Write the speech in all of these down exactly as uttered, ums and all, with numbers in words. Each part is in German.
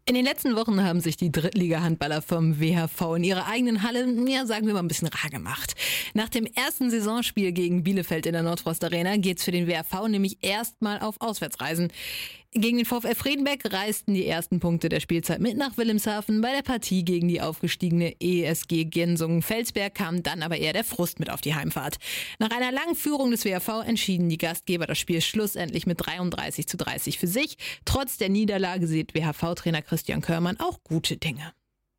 In den letzten Wochen haben sich die Drittliga-Handballer vom W H V in ihrer eigenen Halle, ja, sagen wir mal, ein bisschen rar gemacht. Nach dem ersten Saisonspiel gegen Bielefeld in der Nordfrost Arena geht's für den W H V nämlich erstmal auf Auswärtsreisen. Gegen den VfL Fredenberg reisten die ersten Punkte der Spielzeit mit nach Wilhelmshaven. Bei der Partie gegen die aufgestiegene E S G Gensungen-Felsberg kam dann aber eher der Frust mit auf die Heimfahrt. Nach einer langen Führung des W H V entschieden die Gastgeber das Spiel schlussendlich mit dreiunddreißig zu dreißig für sich. Trotz der Niederlage sieht W H V-Trainer Christian Körmann auch gute Dinge.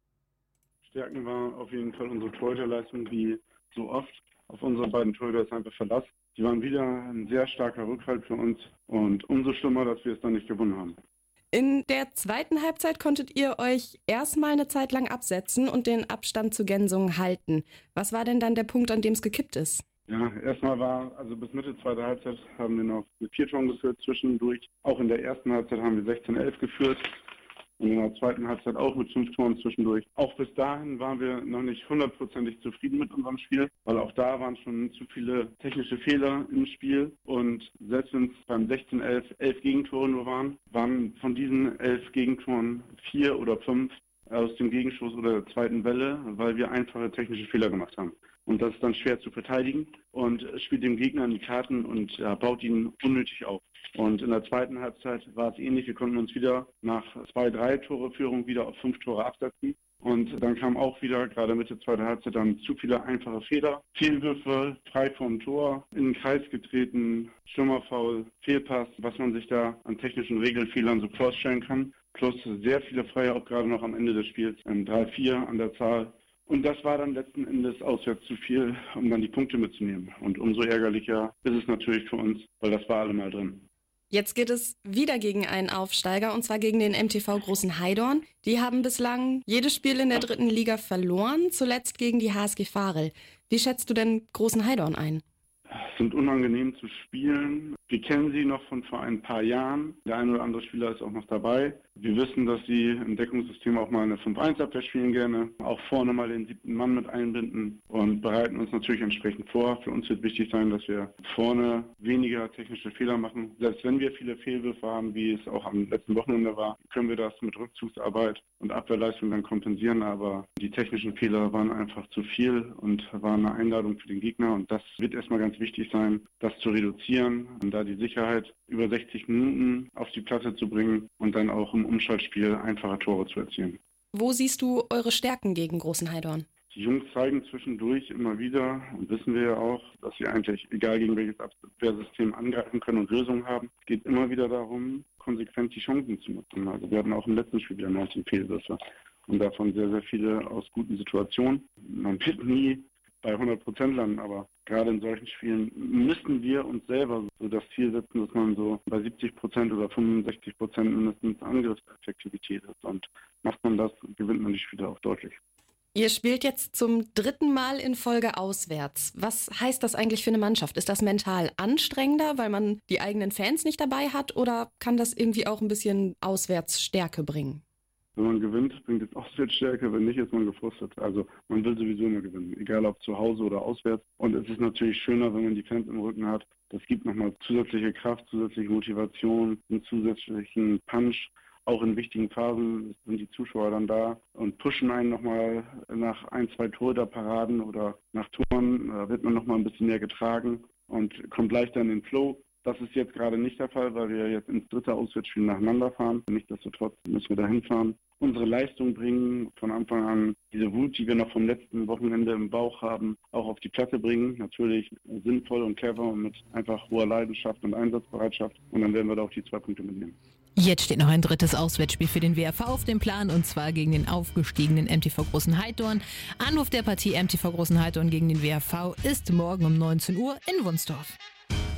Stärken war auf jeden Fall unsere Torhüterleistung, wie so oft. Auf unsere beiden Torhüter ist einfach Verlass. Die waren wieder ein sehr starker Rückhalt für uns und umso schlimmer, dass wir es dann nicht gewonnen haben. In der zweiten Halbzeit konntet ihr euch erstmal eine Zeit lang absetzen und den Abstand zu Gensungen halten. Was war denn dann der Punkt, an dem es gekippt ist? Ja, erstmal war, also bis Mitte zweiter Halbzeit haben wir noch mit vier Toren geführt zwischendurch. Auch in der ersten Halbzeit haben wir sechzehn elf geführt. Und in der zweiten Halbzeit auch mit fünf Toren zwischendurch. Auch bis dahin waren wir noch nicht hundertprozentig zufrieden mit unserem Spiel, weil auch da waren schon zu viele technische Fehler im Spiel. Und selbst wenn es beim sechzehn elf elf Gegentore nur waren, waren von diesen elf Gegentoren vier oder fünf aus dem Gegenschuss oder der zweiten Welle, weil wir einfache technische Fehler gemacht haben. Und das ist dann schwer zu verteidigen und spielt dem Gegner in die Karten und ja, baut ihn unnötig auf. Und in der zweiten Halbzeit war es ähnlich. Wir konnten uns wieder nach zwei, drei Tore Führung wieder auf fünf Tore absetzen. Und dann kam auch wieder, gerade Mitte zweiter Halbzeit, dann zu viele einfache Fehler. Fehlwürfe, frei vom Tor, in den Kreis getreten, Stürmerfoul, Fehlpass, was man sich da an technischen Regelfehlern so vorstellen kann. Plus sehr viele Freie, auch gerade noch am Ende des Spiels, drei, vier an der Zahl. Und das war dann letzten Endes auswärts zu viel, um dann die Punkte mitzunehmen. Und umso ärgerlicher ist es natürlich für uns, weil das war allemal drin. Jetzt geht es wieder gegen einen Aufsteiger, und zwar gegen den M T V Großen Heidorn. Die haben bislang jedes Spiel in der dritten Liga verloren, zuletzt gegen die H S G Varel. Wie schätzt du denn Großen Heidorn ein? Es sind unangenehm zu spielen. Wir kennen sie noch von vor ein paar Jahren. Der ein oder andere Spieler ist auch noch dabei. Wir wissen, dass sie im Deckungssystem auch mal eine fünf eins Abwehr spielen gerne. Auch vorne mal den siebten Mann mit einbinden und bereiten uns natürlich entsprechend vor. Für uns wird wichtig sein, dass wir vorne weniger technische Fehler machen. Selbst wenn wir viele Fehlwürfe haben, wie es auch am letzten Wochenende war, können wir das mit Rückzugsarbeit und Abwehrleistung dann kompensieren. Aber die technischen Fehler waren einfach zu viel und waren eine Einladung für den Gegner. Und das wird erstmal ganz wichtig sein, das zu reduzieren und da die Sicherheit über sechzig Minuten auf die Platte zu bringen und dann auch im Umschaltspiel einfache Tore zu erzielen. Wo siehst du eure Stärken gegen Großen Heidorn? Die Jungs zeigen zwischendurch immer wieder, und wissen wir ja auch, dass sie eigentlich, egal gegen welches Abwehrsystem, angreifen können und Lösungen haben. Es geht immer wieder darum, konsequent die Chancen zu nutzen. Also wir hatten auch im letzten Spiel wieder neunzehn Fehlwürfe und davon sehr, sehr viele aus guten Situationen. Man wird nie bei hundert Prozent landen, aber gerade in solchen Spielen müssen wir uns selber so das Ziel setzen, dass man so bei siebzig Prozent oder fünfundsechzig Prozent mindestens Angriffseffektivität ist. Und macht man das, gewinnt man die Spiele auch deutlich. Ihr spielt jetzt zum dritten Mal in Folge auswärts. Was heißt das eigentlich für eine Mannschaft? Ist das mental anstrengender, weil man die eigenen Fans nicht dabei hat, oder kann das irgendwie auch ein bisschen Auswärtsstärke bringen? Wenn man gewinnt, bringt es Auswärtsstärke, wenn nicht, ist man gefrustet. Also man will sowieso immer gewinnen, egal ob zu Hause oder auswärts. Und es ist natürlich schöner, wenn man die Fans im Rücken hat. Das gibt nochmal zusätzliche Kraft, zusätzliche Motivation, einen zusätzlichen Punch. Auch in wichtigen Phasen sind die Zuschauer dann da und pushen einen nochmal nach ein, zwei Torhüterparaden oder nach Toren. Da wird man nochmal ein bisschen mehr getragen und kommt leichter in den Flow. Das ist jetzt gerade nicht der Fall, weil wir jetzt ins dritte Auswärtsspiel nacheinander fahren. Nichtsdestotrotz müssen wir da hinfahren, unsere Leistung bringen, von Anfang an diese Wut, die wir noch vom letzten Wochenende im Bauch haben, auch auf die Platte bringen. Natürlich sinnvoll und clever und mit einfach hoher Leidenschaft und Einsatzbereitschaft. Und dann werden wir da auch die zwei Punkte mitnehmen. Jetzt steht noch ein drittes Auswärtsspiel für den W H V auf dem Plan, und zwar gegen den aufgestiegenen M T V Großen Heidorn. Anruf der Partie M T V Großen Heidorn gegen den W H V ist morgen um neunzehn Uhr in Wunsdorf.